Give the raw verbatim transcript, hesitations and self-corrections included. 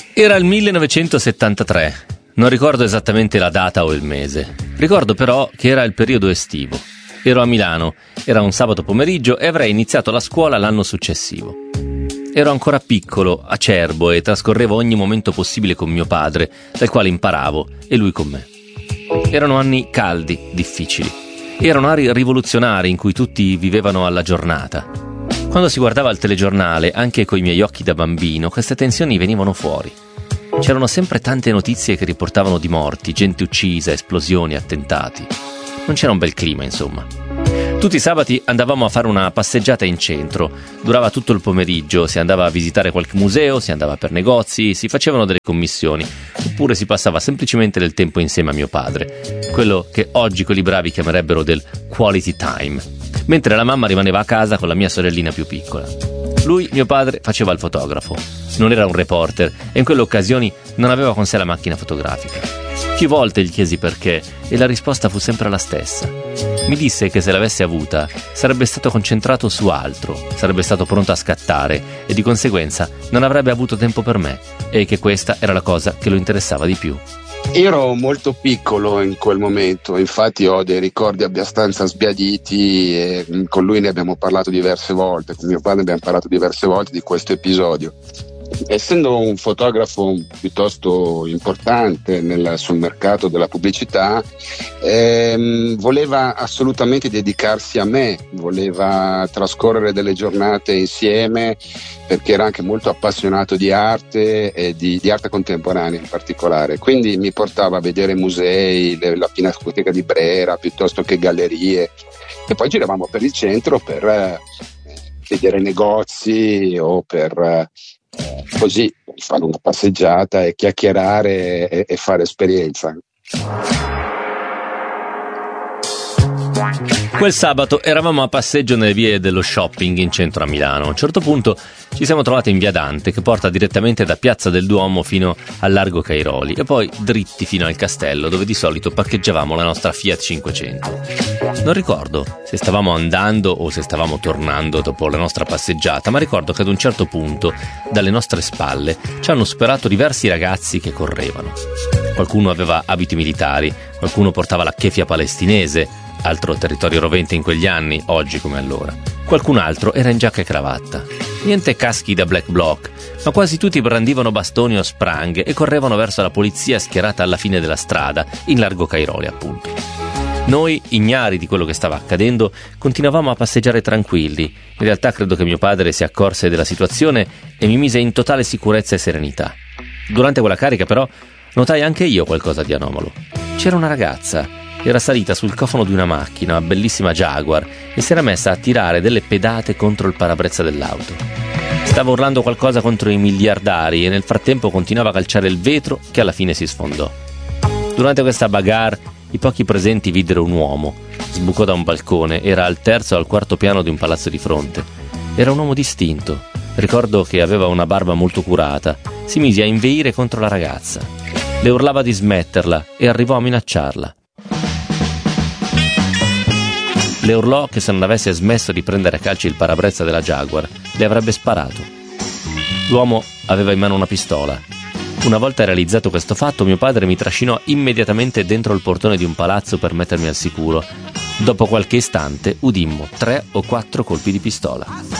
Era il millenovecentosettantatré, non ricordo esattamente la data o il mese, ricordo però che era il periodo estivo. Ero a Milano, era un sabato pomeriggio e avrei iniziato la scuola l'anno successivo. Ero ancora piccolo, acerbo e trascorrevo ogni momento possibile con mio padre, dal quale imparavo, e lui con me. Erano anni caldi, difficili. Erano anni rivoluzionari in cui tutti vivevano alla giornata. Quando si guardava il telegiornale, anche coi miei occhi da bambino, queste tensioni venivano fuori. C'erano sempre tante notizie che riportavano di morti, gente uccisa, esplosioni, attentati. Non c'era un bel clima, insomma. Tutti i sabati andavamo a fare una passeggiata in centro. Durava tutto il pomeriggio, si andava a visitare qualche museo, si andava per negozi, si facevano delle commissioni, oppure si passava semplicemente del tempo insieme a mio padre. Quello che oggi quelli bravi chiamerebbero del quality time. Mentre la mamma rimaneva a casa con la mia sorellina più piccola. Lui, mio padre, faceva il fotografo. Non era un reporter e in quelle occasioni non aveva con sé la macchina fotografica. Più volte gli chiesi perché e la risposta fu sempre la stessa. Mi disse che se l'avesse avuta sarebbe stato concentrato su altro, sarebbe stato pronto a scattare e di conseguenza non avrebbe avuto tempo per me e che questa era la cosa che lo interessava di più. Ero molto piccolo in quel momento, infatti ho dei ricordi abbastanza sbiaditi e con lui ne abbiamo parlato diverse volte, con mio padre abbiamo parlato diverse volte di questo episodio. Essendo un fotografo piuttosto importante nel, sul mercato della pubblicità, ehm, voleva assolutamente dedicarsi a me, voleva trascorrere delle giornate insieme perché era anche molto appassionato di arte e di, di arte contemporanea in particolare, quindi mi portava a vedere musei, le, la Pinacoteca di Brera piuttosto che gallerie e poi giravamo per il centro per eh, vedere negozi o per eh, così fare una passeggiata e chiacchierare e, e fare esperienza. Quel sabato eravamo a passeggio nelle vie dello shopping in centro a Milano. A un certo punto ci siamo trovati in via Dante, che porta direttamente da Piazza del Duomo fino al largo Cairoli e poi dritti fino al castello, dove di solito parcheggiavamo la nostra Fiat cinquecento. Non ricordo se stavamo andando o se stavamo tornando dopo la nostra passeggiata, ma ricordo che ad un certo punto, dalle nostre spalle, ci hanno superato diversi ragazzi che correvano. Qualcuno aveva abiti militari, qualcuno portava la keffia palestinese, altro territorio rovente in quegli anni, oggi come allora. Qualcun altro era in giacca e cravatta. Niente caschi da black bloc, ma quasi tutti brandivano bastoni o spranghe e correvano verso la polizia schierata alla fine della strada, in largo Cairoli appunto. Noi, ignari di quello che stava accadendo, continuavamo a passeggiare tranquilli. In realtà credo che mio padre si accorse della situazione e mi mise in totale sicurezza e serenità. Durante quella carica però notai anche io qualcosa di anomalo. C'era una ragazza. Era salita sul cofano di una macchina, una bellissima Jaguar, e si era messa a tirare delle pedate contro il parabrezza dell'auto. Stava urlando qualcosa contro i miliardari e nel frattempo continuava a calciare il vetro che alla fine si sfondò. Durante questa bagarre i pochi presenti videro un uomo. Sbucò da un balcone, era al terzo o al quarto piano di un palazzo di fronte. Era un uomo distinto. Ricordo che aveva una barba molto curata. Si mise a inveire contro la ragazza. Le urlava di smetterla e arrivò a minacciarla. Le urlò che se non avesse smesso di prendere a calci il parabrezza della Jaguar, le avrebbe sparato. L'uomo aveva in mano una pistola. Una volta realizzato questo fatto, mio padre mi trascinò immediatamente dentro il portone di un palazzo per mettermi al sicuro. Dopo qualche istante udimmo tre o quattro colpi di pistola.